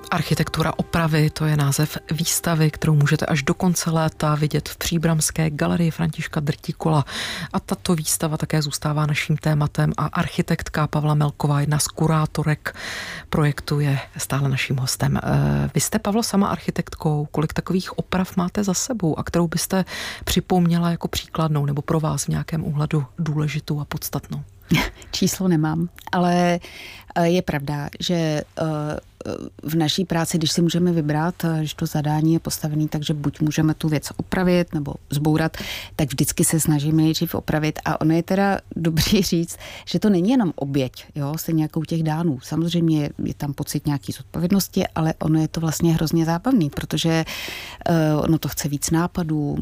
Architektura opravy, to je název výstavy, kterou můžete až do konce léta vidět v Příbramské galerii Františka Drtikola. A tato výstava také zůstává naším tématem a architektka Pavla Melková, jedna z kurátorek projektu, je stále naším hostem. Vy jste, Pavlo, sama architektkou. Kolik takových oprav máte za sebou a kterou byste připomněla jako příkladnou nebo pro vás v nějakém ohledu důležitou a podstatnou? Číslo nemám, ale je pravda, že v naší práci, když si můžeme vybrat, když to zadání je postavené, takže buď můžeme tu věc opravit nebo zbourat, tak vždycky se snažíme nejdřív opravit. A ono je teda dobrý říct, že to není jenom oběť, jo, stejně jako u těch dánů. Samozřejmě je tam pocit nějaký zodpovědnosti, ale ono je to vlastně hrozně zábavný, protože ono to chce víc nápadů,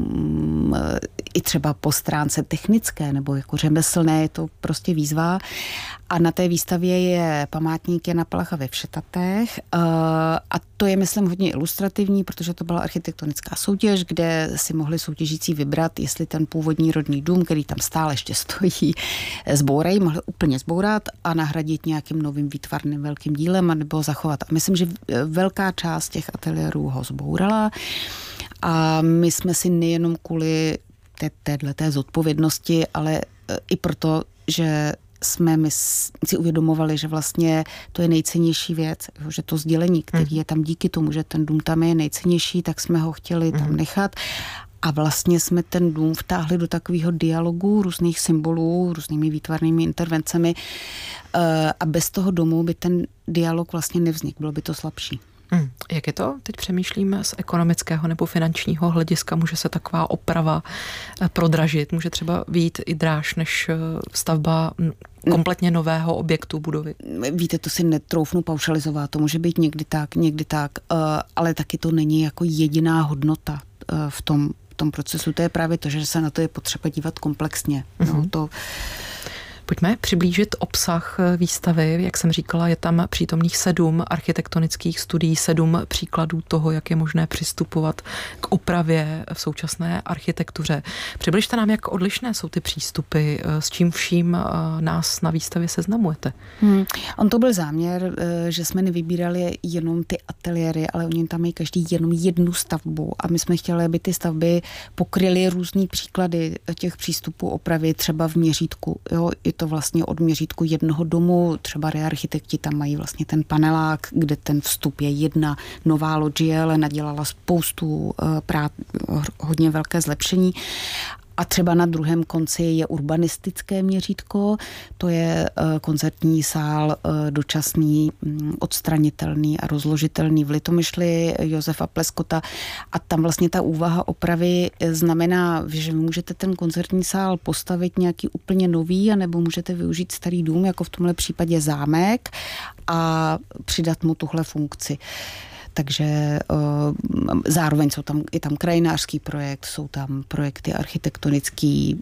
i třeba po stránce technické nebo jako řemeslné, je to prostě výzva. A na té výstavě je památník Jana Palacha ve Všetatech a to je, myslím, hodně ilustrativní, protože to byla architektonická soutěž, kde si mohli soutěžící vybrat, jestli ten původní rodný dům, který tam stále ještě stojí, zbourají, mohli úplně zbourat a nahradit nějakým novým výtvarným velkým dílem a nebo zachovat. A myslím, že velká část těch ateliérů ho zbourala a my jsme si nejenom kvůli téhleté zodpovědnosti, ale i proto, že jsme my si uvědomovali, že vlastně to je nejcennější věc, že to sdělení, který je tam díky tomu, že ten dům tam je nejcennější, tak jsme ho chtěli tam nechat. A vlastně jsme ten dům vtáhli do takového dialogu různých symbolů, různými výtvarnými intervencemi a bez toho domu by ten dialog vlastně nevznikl, bylo by to slabší. Jak je to? Teď přemýšlím z ekonomického nebo finančního hlediska. Může se taková oprava prodražit? Může třeba být i dráž než stavba kompletně nového objektu budovy? Víte, to si netroufnu paušalizovat. To může být někdy tak, ale taky to není jako jediná hodnota v tom procesu. To je právě to, že se na to je potřeba dívat komplexně. No, Pojďme přiblížit obsah výstavy. Jak jsem říkala, je tam přítomných 7 architektonických studií, 7 příkladů toho, jak je možné přistupovat k opravě v současné architektuře. Přibližte nám, jak odlišné jsou ty přístupy, s čím vším nás na výstavě seznamujete. On to byl záměr, že jsme nevybírali jenom ty ateliéry, ale oni tam mají každý jenom jednu stavbu a my jsme chtěli, aby ty stavby pokryly různý příklady těch přístupů opravy, třeba v měřítku. Jo, je to vlastně od měřítku jednoho domu, třeba rearchitekti tam mají vlastně ten panelák, kde ten vstup je jedna nová loggie, ale nadělala spoustu hodně velké zlepšení. A třeba na druhém konci je urbanistické měřítko, to je koncertní sál dočasný, odstranitelný a rozložitelný v Litomyšli Josefa Pleskota a tam vlastně ta úvaha opravy znamená, že můžete ten koncertní sál postavit nějaký úplně nový, anebo můžete využít starý dům, jako v tomhle případě zámek a přidat mu tuhle funkci. Takže zároveň je tam krajinářský projekt, jsou tam projekty architektonický.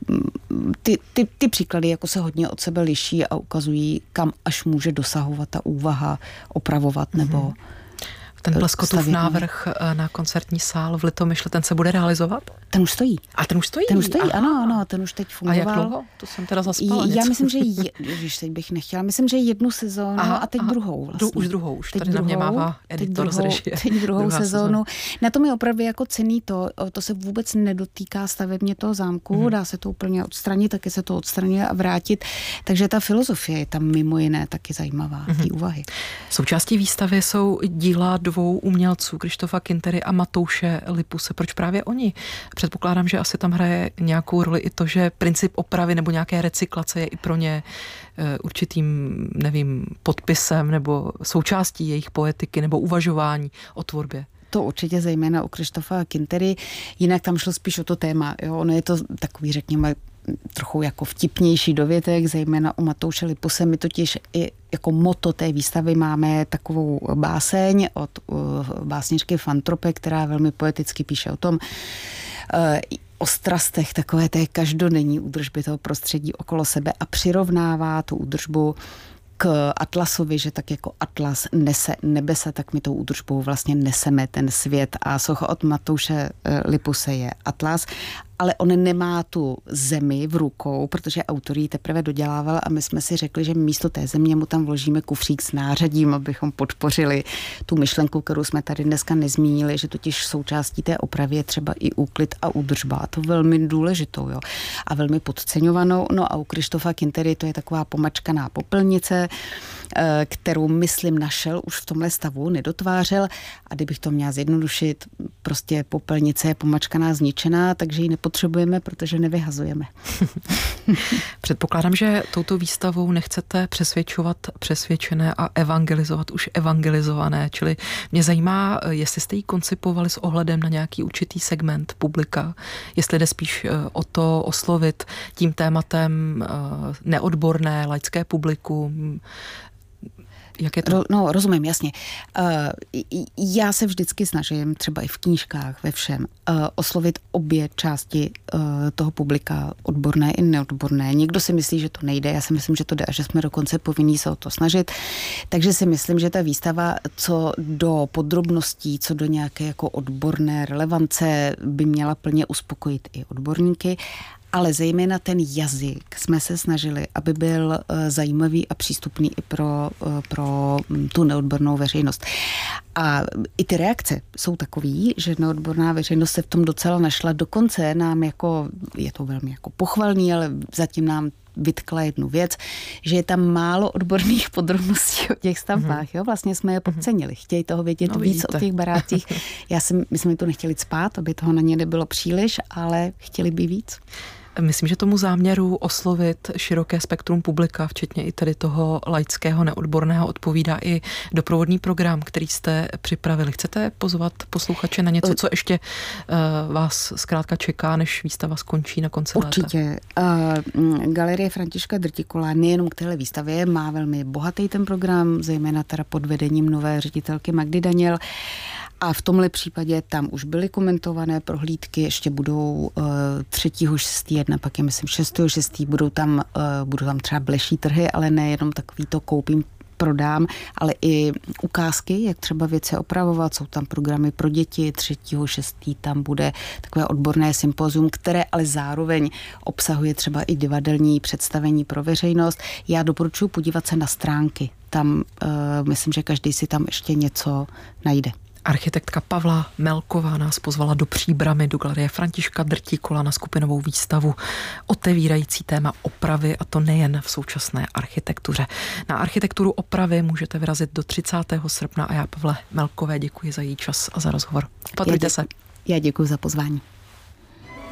Ty příklady jako se hodně od sebe liší a ukazují, kam až může dosahovat ta úvaha opravovat nebo ten Pleskotův návrh na koncertní sál v Litomyšli, ten se bude realizovat? Ten už stojí. A ten už stojí? Ten už stojí, ano, ten už teď fungoval. A jak dlouho? To jsem teda zaspala něco. Já myslím, že teď bych nechtěla. Myslím, že jednu sezónu a teď druhou vlastně. Už teď tady na mě mává editor z režie. Teď druhou sezónu. Na tom je opravdu jako cenný to se vůbec nedotýká stavebně toho zámku, dá se to úplně odstranit, taky se to odstraňuje a vrátit. Takže ta filozofie je tam mimo jiné taky zajímavá, ty úvahy. Součástí výstavy jsou díla 2 umělců, Krištofa Kintery a Matouše Lipuse. Proč právě oni? Předpokládám, že asi tam hraje nějakou roli i to, že princip opravy nebo nějaké recyklace je i pro ně určitým, nevím, podpisem nebo součástí jejich poetiky nebo uvažování o tvorbě. To určitě zejména u Krištofa Kintery. Jinak tam šlo spíš o to téma. Jo? Ono je to takový, řekněme, trochu jako vtipnější dovětek, zejména u Matouše Lipuse. My totiž i jako motto té výstavy máme takovou báseň od básničky Fantrope, která velmi poeticky píše o tom, o strastech takové té každodenní údržby toho prostředí okolo sebe a přirovnává tu údržbu k Atlasovi, že tak jako Atlas nese nebesa, tak my tou údržbou vlastně neseme ten svět a socha od Matouše Lipuse je Atlas ale on nemá tu zemi v rukou, protože autor ji teprve dodělával a my jsme si řekli, že místo té země mu tam vložíme kufřík s nářadím, abychom podpořili tu myšlenku, kterou jsme tady dneska nezmínili, že totiž součástí té opravy je třeba i úklid a údržba. A to velmi důležitou, jo. A velmi podceňovanou. No a u Krištofa Kintery to je taková pomačkaná popelnice, kterou, myslím, našel už v tomhle stavu, nedotvářel. A kdybych to měla zjednodušit, prostě popelnice je pomačkaná, zničená, takže ji nepotřebujeme, protože nevyhazujeme. Předpokládám, že touto výstavou nechcete přesvědčovat přesvědčené a evangelizovat už evangelizované, čili mě zajímá, jestli jste ji koncipovali s ohledem na nějaký určitý segment publika, jestli jde spíš o to oslovit tím tématem neodborné, laické publikum. Jak je to? No, rozumím, jasně. Já se vždycky snažím, třeba i v knížkách, ve všem, oslovit obě části toho publika, odborné i neodborné. Někdo si myslí, že to nejde, já si myslím, že to jde a že jsme dokonce povinní se o to snažit. Takže si myslím, že ta výstava, co do podrobností, co do nějaké jako odborné relevance, by měla plně uspokojit i odborníky. Ale zejména ten jazyk jsme se snažili, aby byl zajímavý a přístupný i pro tu neodbornou veřejnost. A i ty reakce jsou takový, že neodborná veřejnost se v tom docela našla. Dokonce nám jako, je to velmi jako pochvalný, ale zatím nám vytkla jednu věc, že je tam málo odborných podrobností o těch stavbách. Jo? Vlastně jsme je podcenili. Chtějí toho vědět víc o těch barácích. My jsme to nechtěli cpát, aby toho na ně nebylo příliš, ale chtěli by víc. Myslím, že tomu záměru oslovit široké spektrum publika, včetně i tedy toho laického, neodborného, odpovídá i doprovodný program, který jste připravili. Chcete pozvat posluchače na něco, co ještě vás zkrátka čeká, než výstava skončí na konci léta? Určitě. Galerie Františka Drtikola nejenom k téhle výstavě má velmi bohatý ten program, zejména teda pod vedením nové ředitelky Magdy Daniel. A v tomhle případě tam už byly komentované prohlídky, ještě budou 3.6., pak je myslím 6.6., budou tam třeba bleší trhy, ale nejenom takový to koupím, prodám, ale i ukázky, jak třeba věci opravovat. Jsou tam programy pro děti, 3.6. tam bude takové odborné sympozium, které ale zároveň obsahuje třeba i divadelní představení pro veřejnost. Já doporučuji podívat se na stránky. Tam myslím, že každý si tam ještě něco najde. Architektka Pavla Melková nás pozvala do Příbrami, do Galerie Františka Drtikola na skupinovou výstavu otevírající téma opravy, a to nejen v současné architektuře. Na architekturu opravy můžete vyrazit do 30. srpna a já Pavle Melkové děkuji za její čas a za rozhovor. Patrujte se. Já děkuji za pozvání.